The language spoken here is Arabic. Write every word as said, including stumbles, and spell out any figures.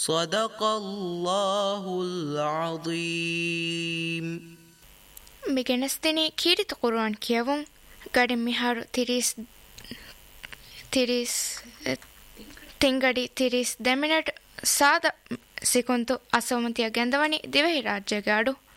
صدق الله العظيم. ميغنستني كيرت قرآن كيوم قد مهار تريس تريس تنگڑی تريس دمنٹ سادا سيكونتو أسومنتيا گندواني ديوهي راجّا گاڑو